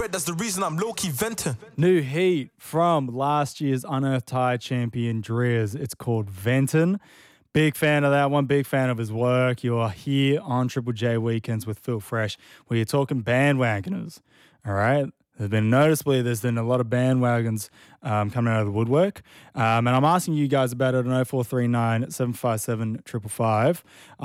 sweat, that's the reason I'm low-key venting. New heat from last year's Unearthed High champion Driz. It's called Venton. Big fan of that one. Big fan of his work. You are here on Triple J Weekends with Phil Fresh, where you're talking bandwagoners. All right. There's been a lot of bandwagons coming out of the woodwork. And I'm asking you guys about it on 0439 757 555.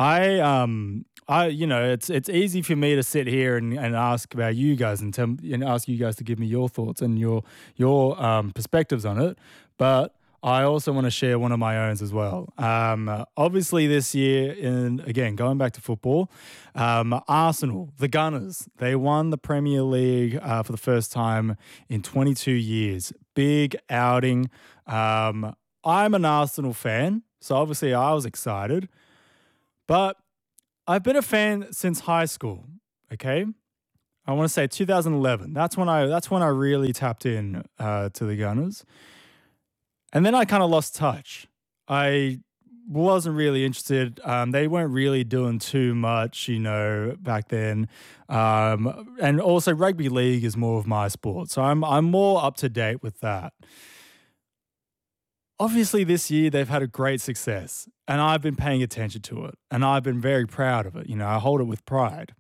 It's easy for me to sit here and ask about you guys and ask you guys to give me your thoughts and your perspectives on it. But I also want to share one of my own as well. Obviously this year, again, going back to football, Arsenal, the Gunners, they won the Premier League for the first time in 22 years. Big outing. I'm an Arsenal fan, so obviously I was excited. But I've been a fan since high school, okay? I want to say 2011. That's when I really tapped in to the Gunners. And then I kind of lost touch. I wasn't really interested. They weren't really doing too much, back then. And also rugby league is more of my sport. So I'm more up to date with that. Obviously this year they've had a great success and I've been paying attention to it and I've been very proud of it. I hold it with pride.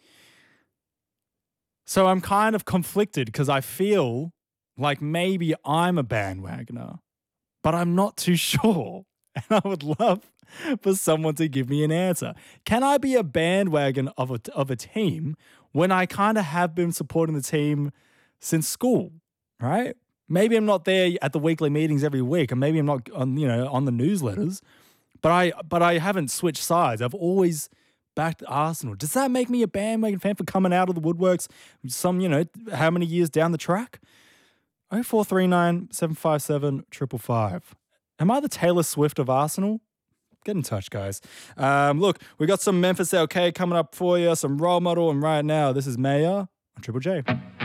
So I'm kind of conflicted because I feel like maybe I'm a bandwagoner. But I'm not too sure, and I would love for someone to give me an answer. Can I be a bandwagon of a team when I kind of have been supporting the team since school, right? Maybe I'm not there at the weekly meetings every week, and maybe I'm not on the newsletters, but I haven't switched sides. I've always backed Arsenal. Does that make me a bandwagon fan for coming out of the woodworks? How many years down the track? 0439 757 555. Am I the Taylor Swift of Arsenal? Get in touch, guys. Look, we got some Memphis LK coming up for you, some Role Model, and right now, this is Maya on Triple J.